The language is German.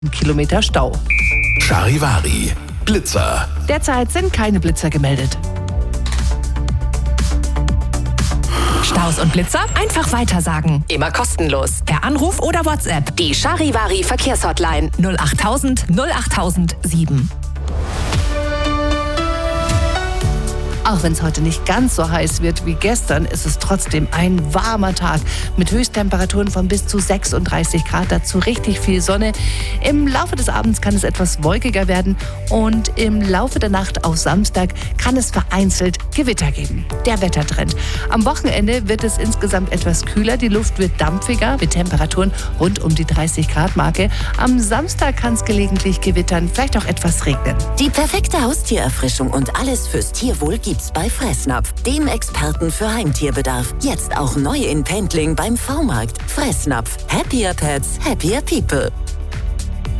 Kilometer Stau. Charivari, Blitzer. Derzeit sind keine Blitzer gemeldet. Staus und Blitzer einfach weitersagen. Immer kostenlos. Per Anruf oder WhatsApp. Die Charivari Verkehrshotline 08000 08007. Auch wenn es heute nicht ganz so heiß wird wie gestern, ist es trotzdem ein warmer Tag mit Höchsttemperaturen von bis zu 36 Grad, dazu richtig viel Sonne. Im Laufe des Abends kann es etwas wolkiger werden und im Laufe der Nacht auf Samstag kann es vereinzelt Gewitter geben. Der Wettertrend. Am Wochenende wird es insgesamt etwas kühler, die Luft wird dampfiger mit Temperaturen rund um die 30 Grad Marke. Am Samstag kann es gelegentlich gewittern, vielleicht auch etwas regnen. Die perfekte Haustiererfrischung und alles fürs Tierwohl gibt's bei Fressnapf, dem Experten für Heimtierbedarf. Jetzt auch neu in Pendling beim V-Markt. Fressnapf. Happier Pets, happier people.